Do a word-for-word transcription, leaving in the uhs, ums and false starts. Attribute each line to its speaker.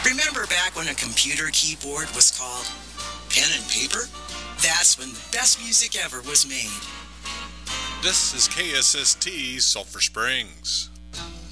Speaker 1: Remember back when a computer keyboard was called pen and paper? That's when the best music ever was made.
Speaker 2: This is K S S T Sulphur Springs.